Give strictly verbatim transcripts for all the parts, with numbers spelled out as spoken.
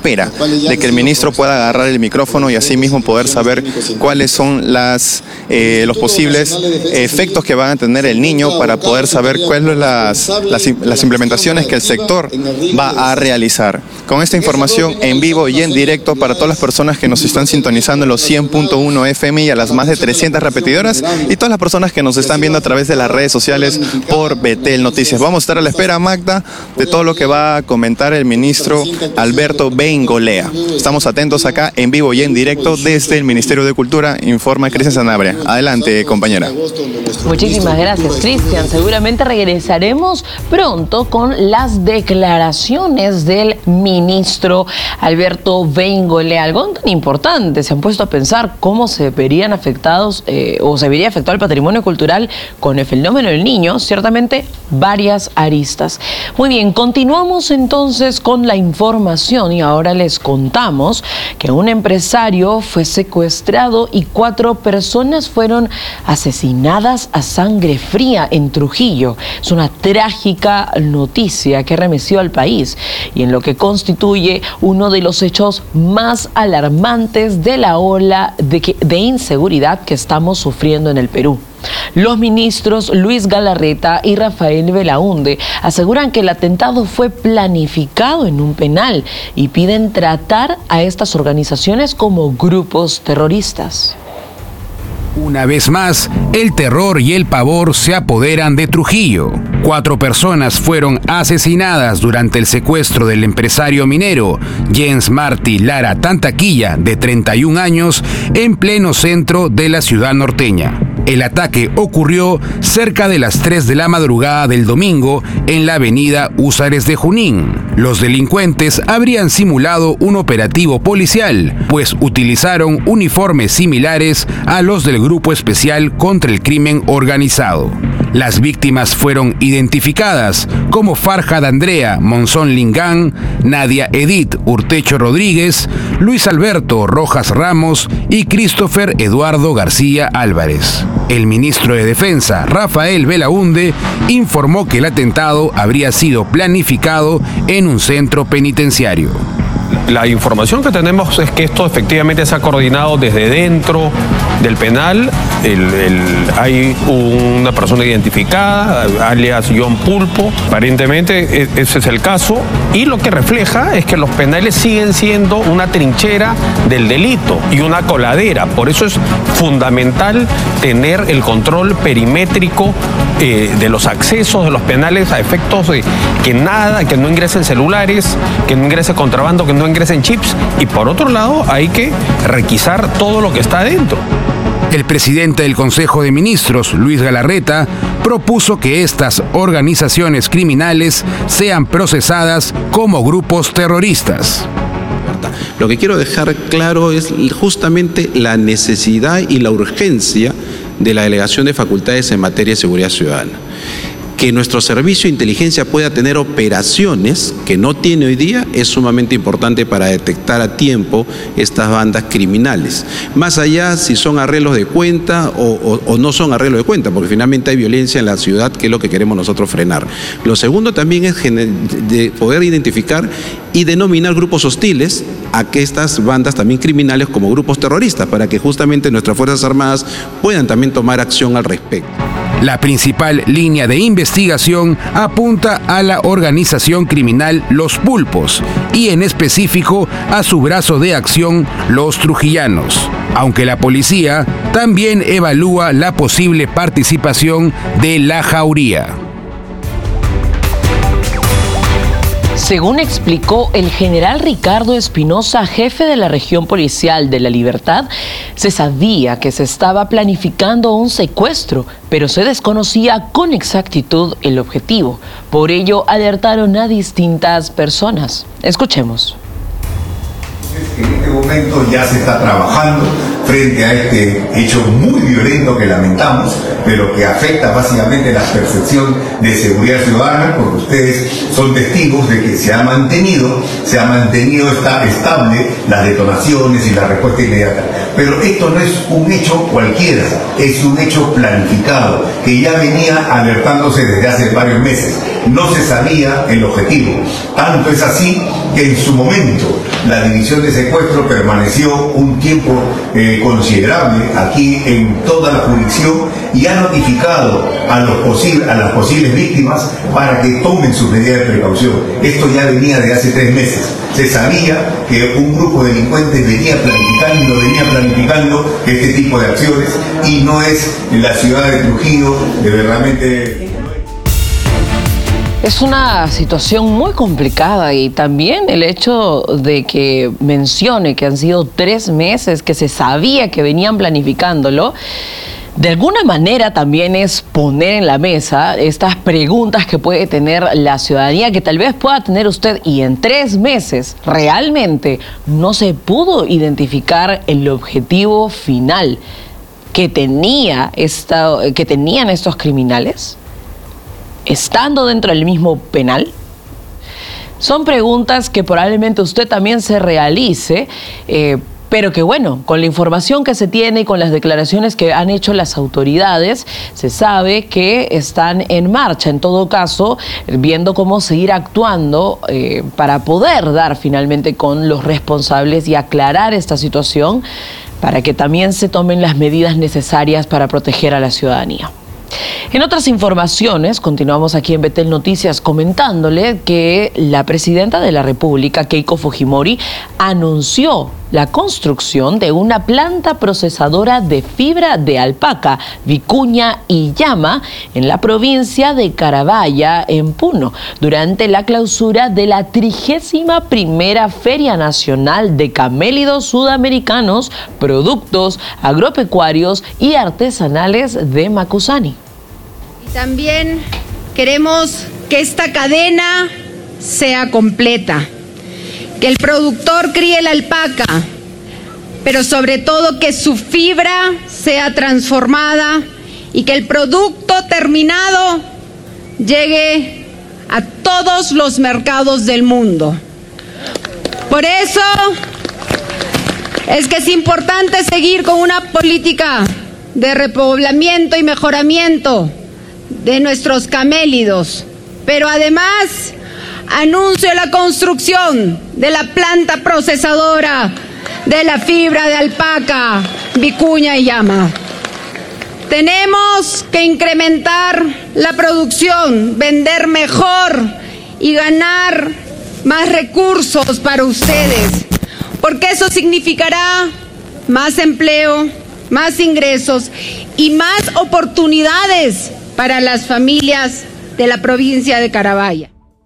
espera de que el ministro pueda agarrar el micrófono y así mismo poder saber cuáles son las, eh, los posibles efectos que van a tener el niño para poder saber cuáles son las, las, las implementaciones que el sector va a realizar. Con esta información en vivo y en directo para todas las personas que nos están sintonizando en los cien punto uno F M y a las más de trescientas repetidoras y todas las personas que nos están viendo a través de las redes sociales por Betel Noticias. Vamos a estar a la espera, Magda, de todo lo que va a comentar el ministro Alberto Beingolea. Estamos atentos acá en vivo y en directo desde el Ministerio de Cultura, informa Cristian Sanabria. Adelante, compañera. Muchísimas gracias, Cristian. Seguramente regresaremos pronto con las declaraciones del ministro Alberto Beingolea. Algo tan importante, se han puesto a pensar cómo se verían afectados eh, o se vería afectado el patrimonio cultural con el fenómeno del niño. Ciertamente varias aristas. Muy bien, continuamos entonces con la información y ahora les contamos que un empresario fue secuestrado y cuatro personas fueron asesinadas a sangre fría en Trujillo. Es una trágica noticia que remeció al país y en lo que constituye uno de los hechos más alarmantes de la ola de, que, de inseguridad que estamos sufriendo en el Perú. Los ministros Luis Galarreta y Rafael Belaúnde aseguran que el atentado fue planificado en un penal y piden tratar a estas organizaciones como grupos terroristas. Una vez más, el terror y el pavor se apoderan de Trujillo. Cuatro personas fueron asesinadas durante el secuestro del empresario minero Jens Martí Lara Tantaquilla, de treinta y un años, en pleno centro de la ciudad norteña. El ataque ocurrió cerca de las tres de la madrugada del domingo en la avenida Húsares de Junín. Los delincuentes habrían simulado un operativo policial, pues utilizaron uniformes similares a los del Grupo Especial contra el Crimen Organizado. Las víctimas fueron identificadas como Farhad Andrea Monzón Lingán, Nadia Edith Urtecho Rodríguez, Luis Alberto Rojas Ramos y Christopher Eduardo García Álvarez. El ministro de Defensa, Rafael Belaúnde, informó que el atentado habría sido planificado en un centro penitenciario. La información que tenemos es que esto efectivamente se ha coordinado desde dentro del penal. El, el, hay una persona identificada, alias John Pulpo. Aparentemente ese es el caso. Y lo que refleja es que los penales siguen siendo una trinchera del delito y una coladera. Por eso es fundamental tener el control perimétrico eh, de los accesos de los penales a efectos de que nada, que no ingresen celulares, que no ingrese contrabando, que no ingresen chips, y por otro lado hay que requisar todo lo que está adentro. El presidente del Consejo de Ministros, Luis Galarreta, propuso que estas organizaciones criminales sean procesadas como grupos terroristas. Lo que quiero dejar claro es justamente la necesidad y la urgencia de la delegación de facultades en materia de seguridad ciudadana. Que nuestro servicio de inteligencia pueda tener operaciones que no tiene hoy día es sumamente importante para detectar a tiempo estas bandas criminales. Más allá si son arreglos de cuenta o, o, o no son arreglos de cuenta, porque finalmente hay violencia en la ciudad, que es lo que queremos nosotros frenar. Lo segundo también es de poder identificar y denominar grupos hostiles a que estas bandas también criminales como grupos terroristas, para que justamente nuestras Fuerzas Armadas puedan también tomar acción al respecto. La principal línea de investigación apunta a la organización criminal Los Pulpos y en específico a su brazo de acción, Los Trujillanos, aunque la policía también evalúa la posible participación de la Jauría. Según explicó el general Ricardo Espinosa, jefe de la región policial de La Libertad, se sabía que se estaba planificando un secuestro, pero se desconocía con exactitud el objetivo. Por ello, alertaron a distintas personas. Escuchemos. En este momento ya se está trabajando frente a este hecho muy violento que lamentamos, pero que afecta básicamente la percepción de seguridad ciudadana, porque ustedes son testigos de que se ha mantenido, se ha mantenido esta, estable las detonaciones y la respuesta inmediata. Pero esto no es un hecho cualquiera, es un hecho planificado, que ya venía alertándose desde hace varios meses. no se sabía el objetivo. Tanto es así que en su momento la división de secuestro permaneció un tiempo eh, considerable aquí en toda la jurisdicción y ha notificado a, los posibles, a las posibles víctimas para que tomen sus medidas de precaución. Esto ya venía de hace tres meses. Se sabía que un grupo de delincuentes venía planificando, venía planificando este tipo de acciones y no es en la ciudad de Trujillo de verdaderamente... Es una situación muy complicada y también el hecho de que mencione que han sido tres meses que se sabía que venían planificándolo, de alguna manera también es poner en la mesa estas preguntas que puede tener la ciudadanía, que tal vez pueda tener usted, y en tres meses realmente no se pudo identificar el objetivo final que tenía esta, que tenían estos criminales, estando dentro del mismo penal. Son preguntas que probablemente usted también se realice, eh, pero que bueno, con la información que se tiene y con las declaraciones que han hecho las autoridades, se sabe que están en marcha, en todo caso, viendo cómo seguir actuando eh, para poder dar finalmente con los responsables y aclarar esta situación, para que también se tomen las medidas necesarias para proteger a la ciudadanía. En otras informaciones, continuamos aquí en Betel Noticias comentándole que la presidenta de la República, Keiko Fujimori, anunció la construcción de una planta procesadora de fibra de alpaca, vicuña y llama en la provincia de Carabaya, en Puno, durante la clausura de la trigésima primera Feria Nacional de Camélidos Sudamericanos, Productos Agropecuarios y Artesanales de Macusani. Y también queremos que esta cadena sea completa, que el productor críe la alpaca, pero sobre todo que su fibra sea transformada y que el producto terminado llegue a todos los mercados del mundo. Por eso es que es importante seguir con una política de repoblamiento y mejoramiento de nuestros camélidos, pero además anuncio la construcción de la planta procesadora de la fibra de alpaca, vicuña y llama. Tenemos que incrementar la producción, vender mejor y ganar más recursos para ustedes, porque eso significará más empleo, más ingresos y más oportunidades para las familias de la provincia de Carabaya.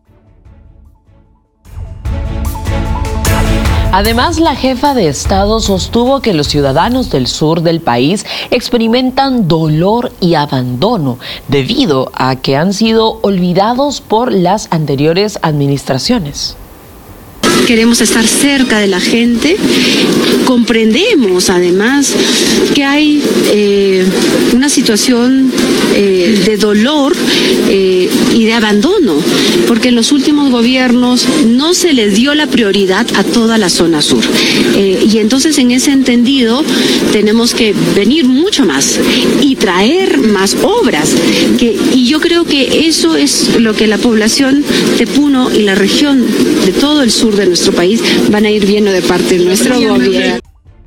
Además, la jefa de Estado sostuvo que los ciudadanos del sur del país experimentan dolor y abandono debido a que han sido olvidados por las anteriores administraciones. Queremos estar cerca de la gente, comprendemos además que hay eh, una situación eh, de dolor eh, y de abandono, porque en los últimos gobiernos no se les dio la prioridad a toda la zona sur. Eh, y entonces en ese entendido tenemos que venir mucho más y traer más obras. Que, y yo creo que eso es lo que la población de Puno y la región de todo el sur de nuestro país van a ir viendo de parte de nuestro gobierno.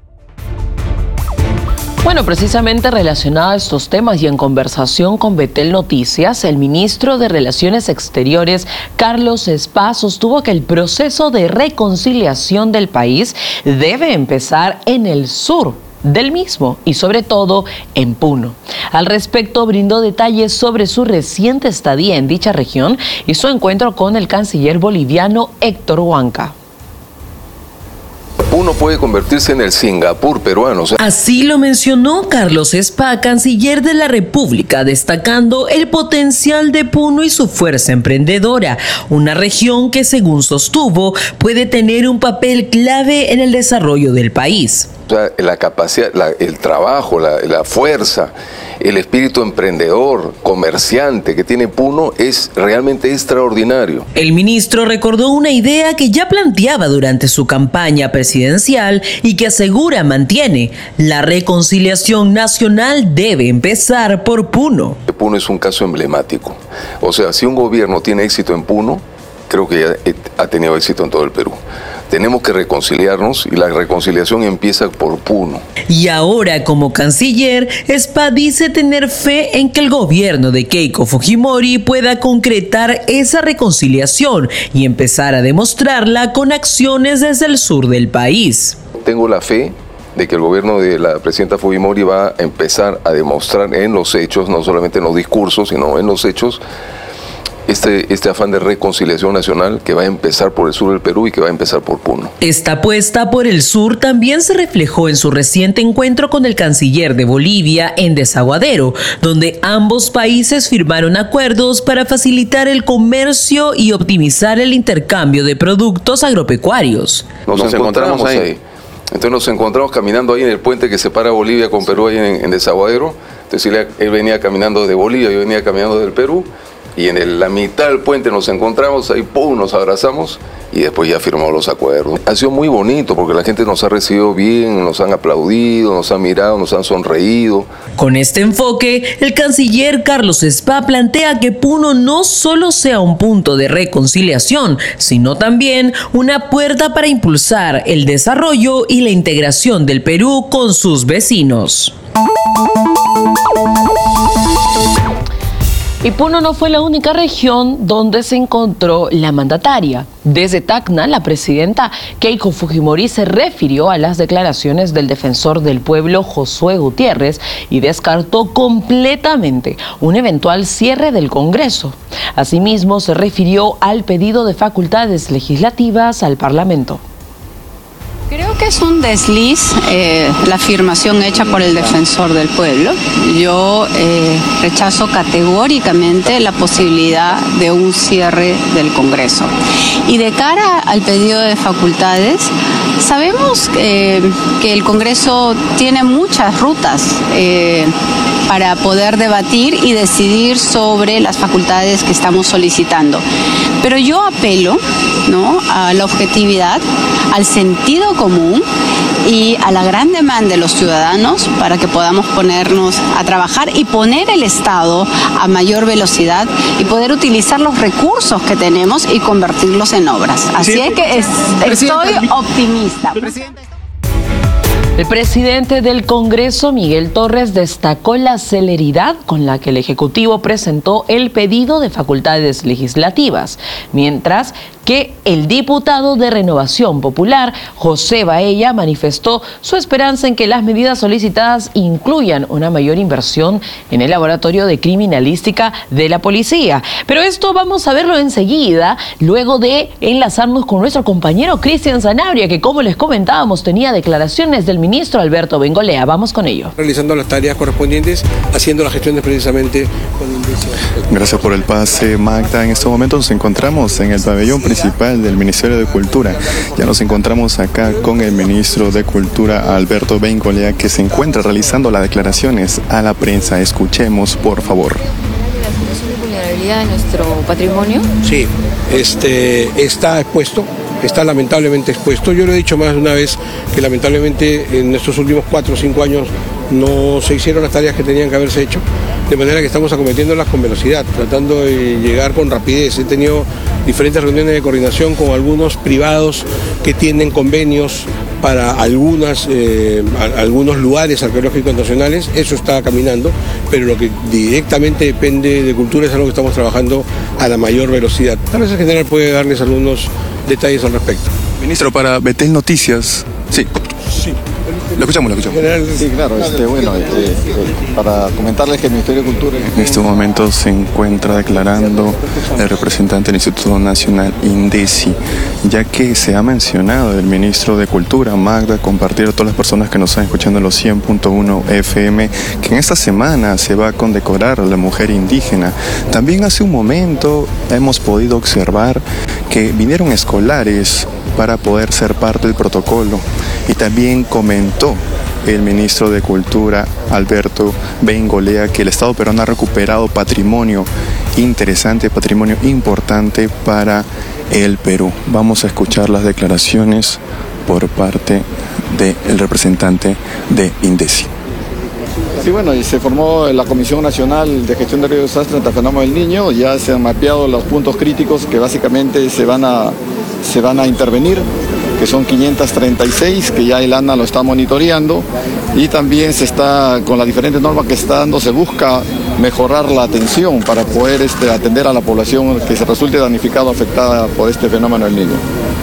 Bueno, precisamente relacionado a estos temas y en conversación con Betel Noticias, el ministro de Relaciones Exteriores, Carlos Spa, sostuvo que el proceso de reconciliación del país debe empezar en el sur del mismo y sobre todo en Puno. Al respecto, brindó detalles sobre su reciente estadía en dicha región y su encuentro con el canciller boliviano Héctor Huanca. Puno puede convertirse en el Singapur peruano. O sea. Así lo mencionó Carlos Spa, canciller de la República, destacando el potencial de Puno y su fuerza emprendedora, una región que, según sostuvo, puede tener un papel clave en el desarrollo del país. O sea, la capacidad, la, el trabajo, la, la fuerza, el espíritu emprendedor, comerciante que tiene Puno es realmente extraordinario. El ministro recordó una idea que ya planteaba durante su campaña presidencial y que asegura mantiene: la reconciliación nacional debe empezar por Puno. Puno es un caso emblemático. O sea, si un gobierno tiene éxito en Puno, creo que ya ha tenido éxito en todo el Perú. Tenemos que reconciliarnos y la reconciliación empieza por Puno. Y ahora, como canciller, Spa dice tener fe en que el gobierno de Keiko Fujimori pueda concretar esa reconciliación y empezar a demostrarla con acciones desde el sur del país. Tengo la fe de que el gobierno de la presidenta Fujimori va a empezar a demostrar en los hechos, no solamente en los discursos, sino en los hechos, Este, este afán de reconciliación nacional que va a empezar por el sur del Perú y que va a empezar por Puno. Esta apuesta por el sur también se reflejó en su reciente encuentro con el canciller de Bolivia en Desaguadero, donde ambos países firmaron acuerdos para facilitar el comercio y optimizar el intercambio de productos agropecuarios. Nos, nos encontramos ahí. ahí. Entonces nos encontramos caminando ahí en el puente que separa Bolivia con Perú, ahí en, en Desaguadero. Entonces él, él venía caminando desde Bolivia, yo venía caminando del Perú. Y en el, la mitad del puente nos encontramos, ahí pum, nos abrazamos y después ya firmamos los acuerdos. Ha sido muy bonito porque la gente nos ha recibido bien, nos han aplaudido, nos han mirado, nos han sonreído. Con este enfoque, el canciller Carlos Spa plantea que Puno no solo sea un punto de reconciliación, sino también una puerta para impulsar el desarrollo y la integración del Perú con sus vecinos. Y Puno no fue la única región donde se encontró la mandataria. Desde Tacna, la presidenta Keiko Fujimori se refirió a las declaraciones del defensor del pueblo Josué Gutiérrez y descartó completamente un eventual cierre del Congreso. Asimismo, se refirió al pedido de facultades legislativas al Parlamento. Creo que es un desliz eh, la afirmación hecha por el defensor del pueblo. Yo eh, rechazo categóricamente la posibilidad de un cierre del Congreso. Y de cara al pedido de facultades, sabemos eh, que el Congreso tiene muchas rutas eh, para poder debatir y decidir sobre las facultades que estamos solicitando. Pero yo apelo, ¿no?, a la objetividad, al sentido común y a la gran demanda de los ciudadanos para que podamos ponernos a trabajar y poner el Estado a mayor velocidad y poder utilizar los recursos que tenemos y convertirlos en obras. Así es que es, estoy optimista. El presidente del Congreso, Miguel Torres, destacó la celeridad con la que el Ejecutivo presentó el pedido de facultades legislativas, mientras que el diputado de Renovación Popular, José Baella, manifestó su esperanza en que las medidas solicitadas incluyan una mayor inversión en el laboratorio de criminalística de la policía. Pero esto vamos a verlo enseguida, luego de enlazarnos con nuestro compañero Cristian Sanabria, que, como les comentábamos, tenía declaraciones del ministro Alberto Bengolea. Vamos con ello. Realizando las tareas correspondientes, haciendo las gestiones precisamente con indicio. Gracias por el pase, Magda. En este momento nos encontramos en el pabellón principal del Ministerio de Cultura. Ya nos encontramos acá con el ministro de Cultura, Alberto Bengolea, que se encuentra realizando las declaraciones a la prensa. Escuchemos, por favor. ¿La situación de vulnerabilidad de nuestro patrimonio? Sí, este, está expuesto. Está lamentablemente expuesto. Yo lo he dicho más de una vez que lamentablemente en estos últimos cuatro o cinco años no se hicieron las tareas que tenían que haberse hecho, de manera que estamos acometiéndolas con velocidad, tratando de llegar con rapidez. He tenido diferentes reuniones de coordinación con algunos privados que tienen convenios para algunas, eh, algunos lugares arqueológicos nacionales. Eso está caminando, pero lo que directamente depende de cultura es algo que estamos trabajando a la mayor velocidad. Tal vez el general puede darles algunos detalles al respecto. Ministro, para Betel Noticias. Sí. Sí. Lo escuchamos, lo escuchamos. Sí, claro, este, bueno, este, para comentarles que el Ministerio de Cultura... En este momento se encuentra declarando el representante del Instituto Nacional INDECI, ya que se ha mencionado del ministro de Cultura, Magda, compartir a todas las personas que nos están escuchando en los cien punto uno F M, que en esta semana se va a condecorar a la mujer indígena. También hace un momento hemos podido observar que vinieron escolares para poder ser parte del protocolo, y también comentó el ministro de Cultura, Alberto Beingolea, que el Estado peruano ha recuperado patrimonio interesante, patrimonio importante para el Perú. Vamos a escuchar las declaraciones por parte del representante de INDECI. Sí, bueno, y se formó la Comisión Nacional de Gestión de Riesgos de Desastre ante el Fenómeno del Niño. Ya se han mapeado los puntos críticos que básicamente se van a, se van a intervenir, que son quinientos treinta y seis, que ya el ANA lo está monitoreando, y también se está, con las diferentes normas que está dando, se busca mejorar la atención para poder este, atender a la población que se resulte damnificada o afectada por este fenómeno del Niño.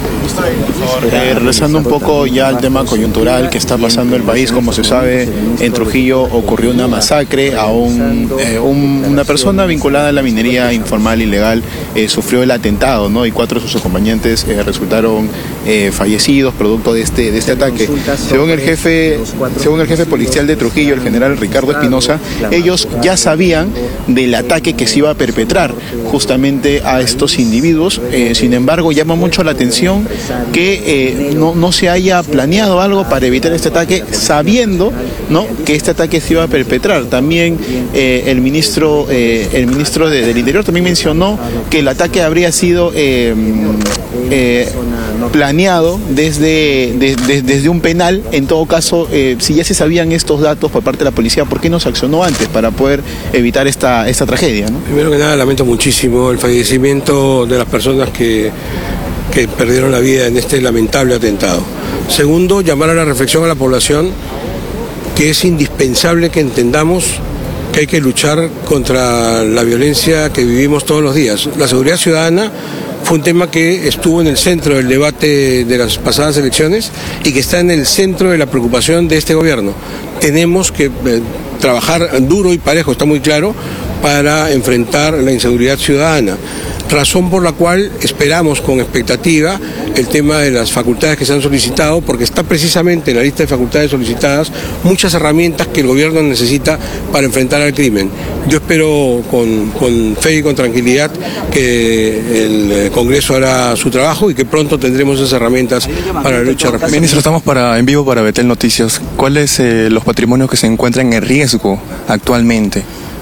Eh, regresando un poco ya al tema coyuntural que está pasando en el país, como se sabe, en Trujillo ocurrió una masacre a un, eh, un, una persona vinculada a la minería informal ilegal, eh, sufrió el atentado, ¿no? Y cuatro de sus acompañantes eh, resultaron eh, fallecidos producto de este, de este ataque. Según el jefe, según el jefe policial de Trujillo, el general Ricardo Espinosa, ellos ya sabían del ataque que se iba a perpetrar justamente a estos individuos. Eh, sin embargo, llama mucho la atención que eh, no, no se haya planeado algo para evitar este ataque, sabiendo, ¿no?, que este ataque se iba a perpetrar. También eh, el ministro, eh, el ministro de, del Interior también mencionó que el ataque habría sido eh, eh, planeado desde, de, de, desde un penal. En todo caso, eh, si ya se sabían estos datos por parte de la policía, ¿por qué no se accionó antes para poder evitar esta, esta tragedia, ¿no? Primero que nada, lamento muchísimo el fallecimiento de las personas que que perdieron la vida en este lamentable atentado. Segundo, llamar a la reflexión a la población que es indispensable que entendamos que hay que luchar contra la violencia que vivimos todos los días. La seguridad ciudadana fue un tema que estuvo en el centro del debate de las pasadas elecciones y que está en el centro de la preocupación de este gobierno. Tenemos que eh, trabajar duro y parejo, está muy claro, para enfrentar la inseguridad ciudadana. Razón por la cual esperamos con expectativa el tema de las facultades que se han solicitado, porque está precisamente en la lista de facultades solicitadas muchas herramientas que el gobierno necesita para enfrentar al crimen. Yo espero con, con fe y con tranquilidad que el Congreso hará su trabajo y que pronto tendremos esas herramientas para la lucha. Ministro, estamos para, en vivo para Betel Noticias. ¿Cuáles son eh, los patrimonios que se encuentran en riesgo actualmente?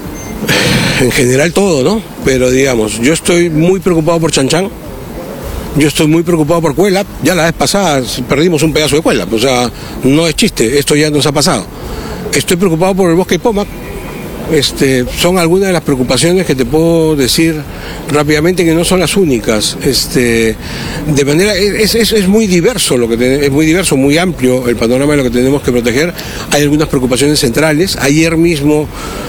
En general todo, ¿no? Pero digamos, yo estoy muy preocupado por Chanchán, yo estoy muy preocupado por Cuelap. Ya la vez pasada perdimos un pedazo de Cuelap, o sea, no es chiste, esto ya nos ha pasado. Estoy preocupado por el bosque Pomac. Este, son algunas de las preocupaciones que te puedo decir rápidamente, que no son las únicas. Este, de manera, es, es, es muy diverso lo que te, es muy diverso, muy amplio el panorama de lo que tenemos que proteger. Hay algunas preocupaciones centrales. Ayer mismo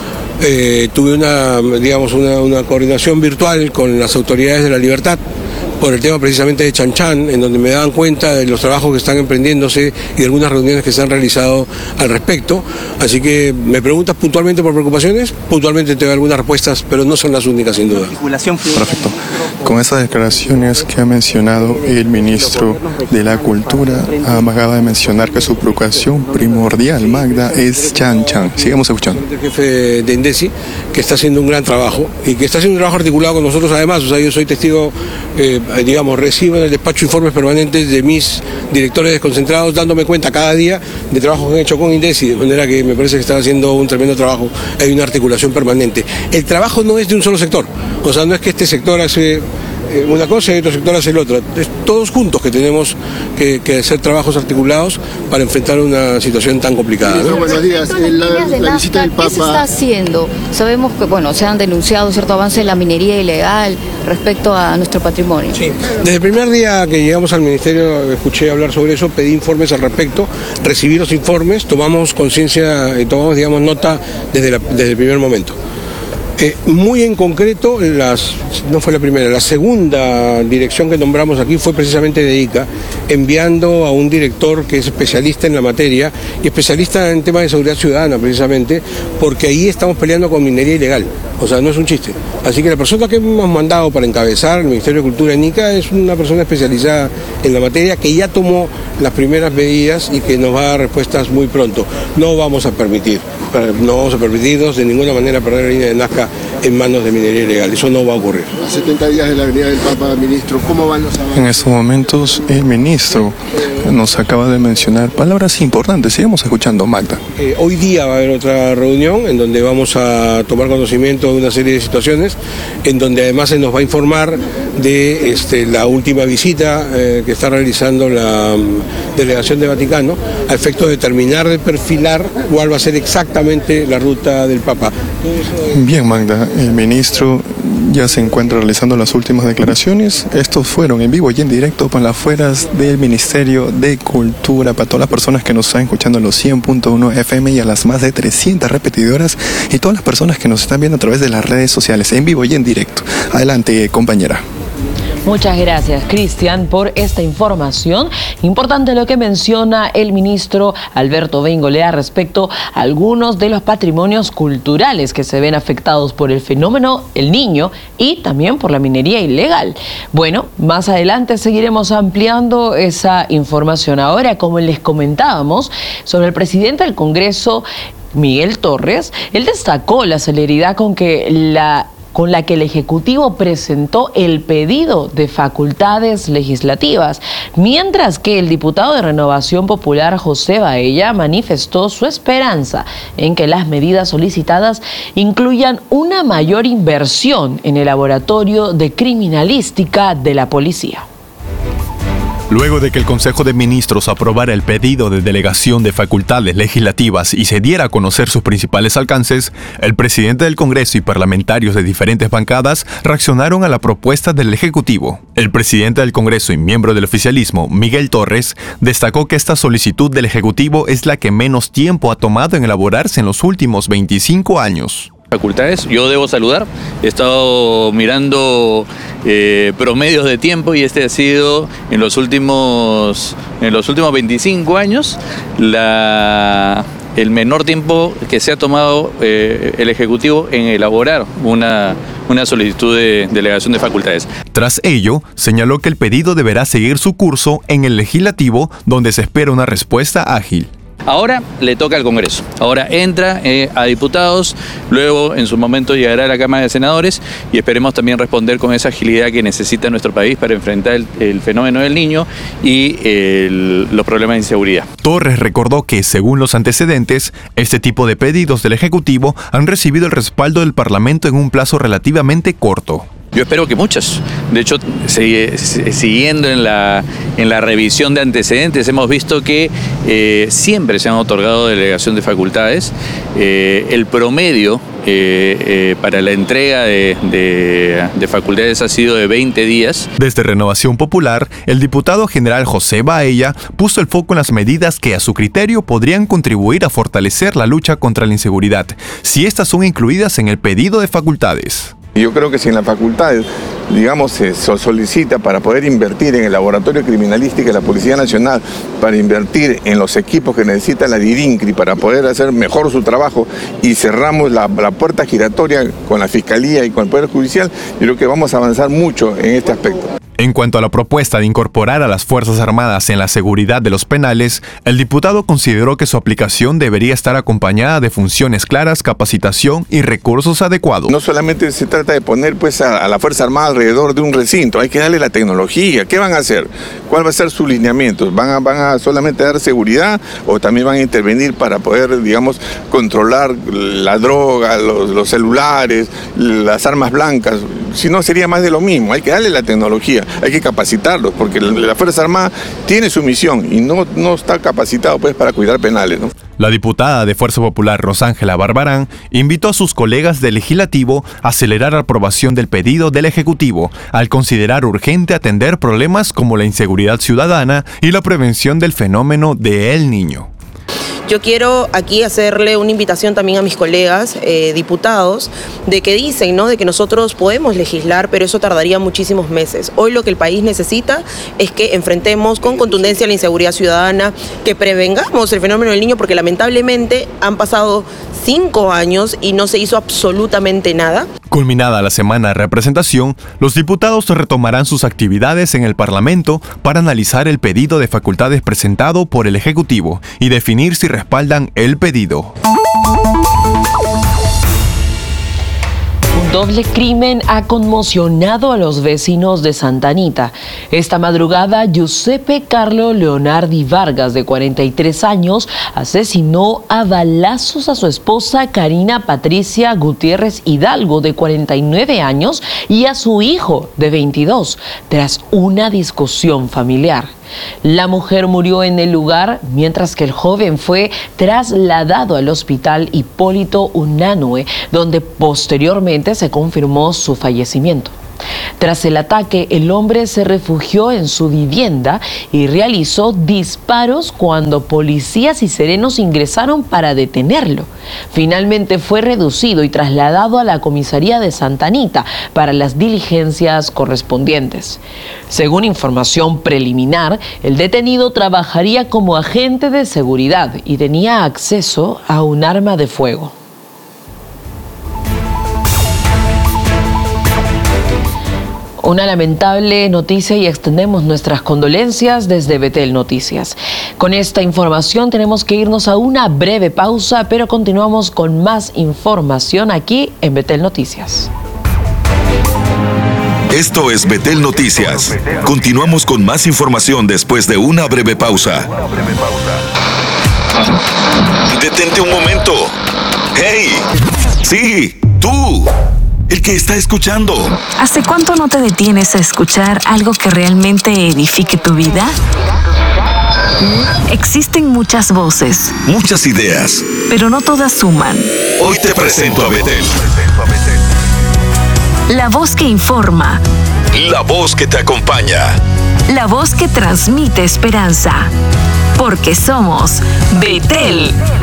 Eh, tuve una, digamos, una, una coordinación virtual con las autoridades de la libertad por el tema precisamente de Chanchán, en donde me daban cuenta de los trabajos que están emprendiéndose y de algunas reuniones que se han realizado al respecto. Así que me preguntas puntualmente por preocupaciones, puntualmente te doy algunas respuestas, pero no son las únicas sin duda. Perfecto. Con esas declaraciones que ha mencionado el ministro de la Cultura, acaba de mencionar que su preocupación primordial, Magda, es Chanchán. Sigamos escuchando. El jefe de INDECI, que está haciendo un gran trabajo y que está haciendo un trabajo articulado con nosotros además. O sea, yo soy testigo, eh, digamos, recibo en el despacho informes permanentes de mis directores desconcentrados, dándome cuenta cada día de trabajos que han hecho con INDECI, de manera que me parece que están haciendo un tremendo trabajo. Hay una articulación permanente. El trabajo no es de un solo sector, o sea, no es que este sector hace una cosa y otro sector hace la otra. Es todos juntos que tenemos que, que hacer trabajos articulados para enfrentar una situación tan complicada, ¿no? Buenos días. La, la visita del Papa. ¿Qué se está haciendo? Sabemos que, bueno, se han denunciado cierto avance en la minería ilegal respecto a nuestro patrimonio. Sí. Desde el primer día que llegamos al ministerio escuché hablar sobre eso, pedí informes al respecto, recibí los informes, tomamos conciencia y tomamos, digamos, nota desde, la, desde el primer momento. Eh, muy en concreto, las, no fue la primera, la segunda dirección que nombramos aquí fue precisamente de ICA, enviando a un director que es especialista en la materia y especialista en temas de seguridad ciudadana precisamente, porque ahí estamos peleando con minería ilegal, o sea, no es un chiste. Así que la persona que hemos mandado para encabezar el Ministerio de Cultura en ICA es una persona especializada en la materia que ya tomó las primeras medidas y que nos va a dar respuestas muy pronto. No vamos a permitir, no vamos a permitirnos de ninguna manera perder la línea de Nazca caiga en manos de minería ilegal. Eso no va a ocurrir. A setenta días de la venida del Papa, ministro, ¿cómo van los avances? En estos momentos el ministro nos acaba de mencionar palabras importantes. Sigamos escuchando, Magda. Eh, hoy día va a haber otra reunión en donde vamos a tomar conocimiento de una serie de situaciones, en donde además se nos va a informar de este, la última visita eh, que está realizando la um, delegación de Vaticano, a efecto de terminar de perfilar cuál va a ser exactamente la ruta del Papa. Bien, Magda, el ministro ya se encuentra realizando las últimas declaraciones. Estos fueron en vivo y en directo para las afueras del Ministerio de Cultura, para todas las personas que nos están escuchando en los cien punto uno F M y a las más de trescientas repetidoras, y todas las personas que nos están viendo a través de las redes sociales, en vivo y en directo. Adelante, compañera. Muchas gracias, Cristian, por esta información. Importante lo que menciona el ministro Alberto Beingolea respecto a algunos de los patrimonios culturales que se ven afectados por el fenómeno El Niño y también por la minería ilegal. Bueno, más adelante seguiremos ampliando esa información. Ahora, como les comentábamos, sobre el presidente del Congreso, Miguel Torres, él destacó la celeridad con que la con la que el Ejecutivo presentó el pedido de facultades legislativas, mientras que el diputado de Renovación Popular, José Baella, manifestó su esperanza en que las medidas solicitadas incluyan una mayor inversión en el laboratorio de criminalística de la policía. Luego de que el Consejo de Ministros aprobara el pedido de delegación de facultades legislativas y se diera a conocer sus principales alcances, el presidente del Congreso y parlamentarios de diferentes bancadas reaccionaron a la propuesta del Ejecutivo. El presidente del Congreso y miembro del oficialismo, Miguel Torres, destacó que esta solicitud del Ejecutivo es la que menos tiempo ha tomado en elaborarse en los últimos veinticinco años. Facultades, yo debo saludar, he estado mirando eh, promedios de tiempo y este ha sido en los últimos, en los últimos veinticinco años la, el menor tiempo que se ha tomado eh, el Ejecutivo en elaborar una, una solicitud de delegación de facultades. Tras ello, señaló que el pedido deberá seguir su curso en el Legislativo, donde se espera una respuesta ágil. Ahora le toca al Congreso, ahora entra eh, a diputados, luego en su momento llegará a la Cámara de Senadores y esperemos también responder con esa agilidad que necesita nuestro país para enfrentar el, el fenómeno del niño y el, los problemas de inseguridad. Torres recordó que, según los antecedentes, este tipo de pedidos del Ejecutivo han recibido el respaldo del Parlamento en un plazo relativamente corto. Yo espero que muchas. De hecho, siguiendo en la, en la revisión de antecedentes, hemos visto que eh, siempre se han otorgado delegación de facultades. Eh, el promedio eh, eh, para la entrega de, de, de facultades ha sido de veinte días. Desde Renovación Popular, el diputado general José Baella puso el foco en las medidas que, a su criterio, podrían contribuir a fortalecer la lucha contra la inseguridad, si estas son incluidas en el pedido de facultades. Yo creo que si en la facultad, digamos, se solicita para poder invertir en el laboratorio de criminalística de la Policía Nacional, para invertir en los equipos que necesita la DIRINCRI para poder hacer mejor su trabajo y cerramos la, la puerta giratoria con la Fiscalía y con el Poder Judicial, yo creo que vamos a avanzar mucho en este aspecto. En cuanto a la propuesta de incorporar a las Fuerzas Armadas en la seguridad de los penales, el diputado consideró que su aplicación debería estar acompañada de funciones claras, capacitación y recursos adecuados. No solamente se trata de poner pues a, a la Fuerza Armada alrededor de un recinto, hay que darle la tecnología. ¿Qué van a hacer? ¿Cuál va a ser su lineamiento? ¿Van a, van a solamente dar seguridad o también van a intervenir para poder, digamos, controlar la droga, los, los celulares, las armas blancas? Si no, sería más de lo mismo. Hay que darle la tecnología. Hay que capacitarlos, porque la Fuerza Armada tiene su misión y no, no está capacitado pues para cuidar penales, ¿no? La diputada de Fuerza Popular, Rosángela Barbarán, invitó a sus colegas del Legislativo a acelerar la aprobación del pedido del Ejecutivo, al considerar urgente atender problemas como la inseguridad ciudadana y la prevención del fenómeno de El Niño. Yo quiero aquí hacerle una invitación también a mis colegas eh, diputados de que dicen, ¿no?, de que nosotros podemos legislar, pero eso tardaría muchísimos meses. Hoy lo que el país necesita es que enfrentemos con contundencia la inseguridad ciudadana, que prevengamos el fenómeno del niño, porque lamentablemente han pasado cinco años y no se hizo absolutamente nada. Culminada la semana de representación, los diputados retomarán sus actividades en el Parlamento para analizar el pedido de facultades presentado por el Ejecutivo y definir si respaldan el pedido. doble crimen ha conmocionado a los vecinos de Santa Anita. Esta madrugada, Giuseppe Carlo Leonardi Vargas, de cuarenta y tres años, asesinó a balazos a su esposa Karina Patricia Gutiérrez Hidalgo, de cuarenta y nueve años, y a su hijo, de veintidós, tras una discusión familiar. La mujer murió en el lugar, mientras que el joven fue trasladado al hospital Hipólito Unanue, donde posteriormente se confirmó su fallecimiento. Tras el ataque, el hombre se refugió en su vivienda y realizó disparos cuando policías y serenos ingresaron para detenerlo. Finalmente fue reducido y trasladado a la comisaría de Santa Anita para las diligencias correspondientes. Según información preliminar, el detenido trabajaría como agente de seguridad y tenía acceso a un arma de fuego. Una lamentable noticia y extendemos nuestras condolencias desde Betel Noticias. Con esta información tenemos que irnos a una breve pausa, pero continuamos con más información aquí en Betel Noticias. Esto es Betel Noticias. Continuamos con más información después de una breve pausa. Detente un momento. ¡Hey! Sí, tú. El que está escuchando. ¿Hace cuánto no te detienes a escuchar algo que realmente edifique tu vida? Existen muchas voces. Muchas ideas. Pero no todas suman. Hoy te presento a Betel. La voz que informa. La voz que te acompaña. La voz que transmite esperanza. Porque somos Betel.